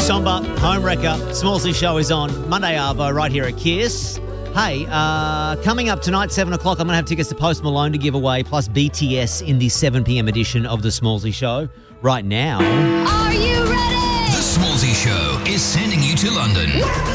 Somber, Homewrecker, Smallsy Show is on Monday Arvo right here at Kiss. Hey, coming up tonight, 7 o'clock, I'm going to have tickets to Post Malone to give away, plus BTS in the 7 p.m. edition of The Smallsy Show. Right now... Are you ready? The Smallsy Show is sending you to London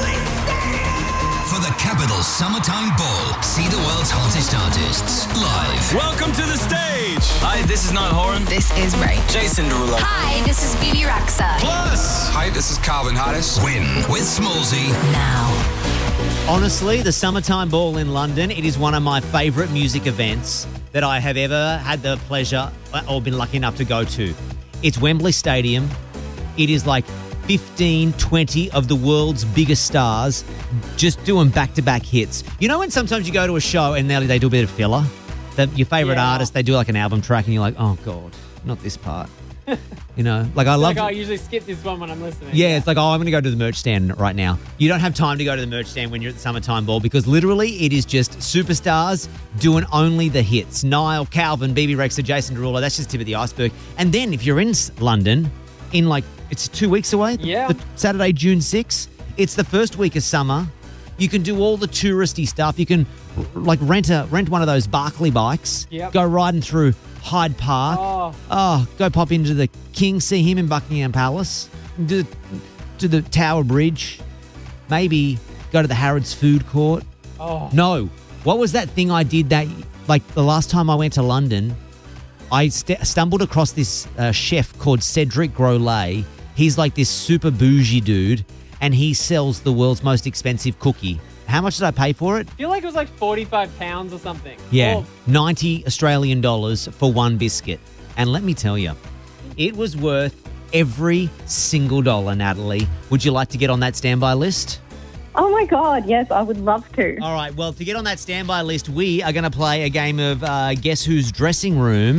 for the Capital Summertime Ball. See the world's hottest artists live. Welcome to the stage. Hi, this is Niall Horan. This is Ray. Jason Derulo. Hi, this is Bibi Rexha. Plus, Hi, this is Calvin Harris. Win with Smallsy. Now. Honestly, the Summertime Ball in London, it is one of my favourite music events that I have ever had the pleasure or been lucky enough to go to. It's Wembley Stadium. It is like 15, 20 of the world's biggest stars just doing back-to-back hits. You know when sometimes you go to a show and they do a bit of filler? Your favourite artist, they do like an album track and you're like, oh, God, not this part. You know, like I love... I usually skip this one when I'm listening. Yeah, it's like, I'm going to go to the merch stand right now. You don't have time to go to the merch stand when you're at the Summertime Ball because literally it is just superstars doing only the hits. Niall, Calvin, Bibi Rexha, Jason Derulo, that's just the tip of the iceberg. And then if you're in London, in like, it's 2 weeks away? Yeah. The Saturday, June 6th. It's the first week of summer. You can do all the touristy stuff. You can like rent one of those Barclay bikes. Yep. Go riding through Hyde Park. Go pop into the King, see him in Buckingham Palace. Do the Tower Bridge. Maybe go to the Harrods Food Court. Oh. No. What was that thing I did that, like the last time I went to London, I stumbled across this chef called Cedric Grolet. He's like this super bougie dude, and he sells the world's most expensive cookie. How much did I pay for it? I feel like it was like 45 pounds or something. Yeah, Oh, 90 Australian dollars for one biscuit. And let me tell you, it was worth every single dollar, Natalie. Would you like to get on that standby list? Oh, my God. Yes, I would love to. All right, well, to get on that standby list, we are going to play a game of Guess Who's Dressing Room.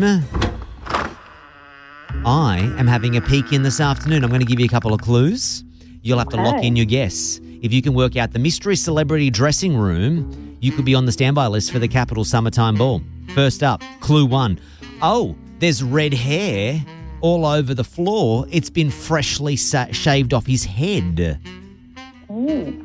I am having a peek in this afternoon. I'm going to give you a couple of clues. You'll have to lock in your guess. If you can work out the mystery celebrity dressing room, you could be on the standby list for the Capital Summertime Ball. First up, clue 1. Oh, there's red hair all over the floor. It's been freshly shaved off his head. Ooh.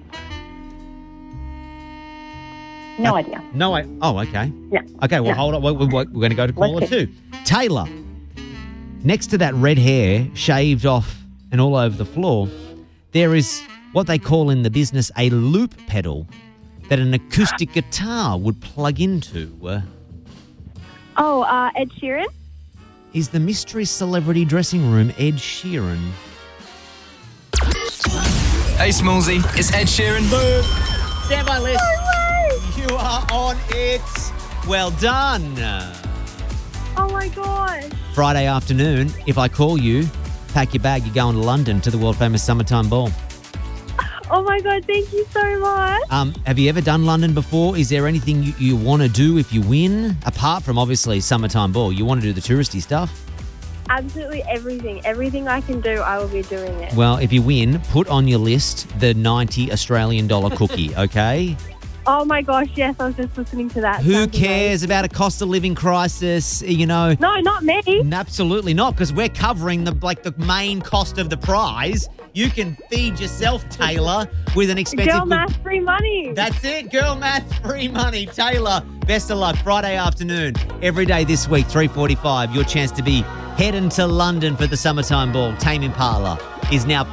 No idea. No, oh, okay. Yeah. Okay, well, No. hold on. We're going to go to caller Let's 2. Taylor, next to that red hair shaved off and all over the floor, there is what they call in the business a loop pedal that an acoustic guitar would plug into. Ed Sheeran? Is the mystery celebrity dressing room Ed Sheeran? hey, Smallsy, it's Ed Sheeran. Standby list. You are on it. Well done. Oh, my God. Friday afternoon, if I call you, pack your bag, you're going to London to the world-famous Summertime Ball. Oh, my God. Thank you so much. Have you ever done London before? Is there anything you want to do if you win? Apart from, obviously, Summertime Ball, you want to do the touristy stuff? Absolutely everything. Everything I can do, I will be doing it. Well, if you win, put on your list the 90 Australian dollar cookie, okay? Oh, my gosh. Yes, I was just listening to that. Who Sounds cares about a cost of living crisis, you know? No, not me. Absolutely not, because we're covering the main cost of the prize. You can feed yourself, Taylor, with an expensive... Girl math, free money. That's it, girl math, free money. Taylor, best of luck. Friday afternoon, every day this week, 3:45, your chance to be heading to London for the Summertime Ball. Tame Impala is now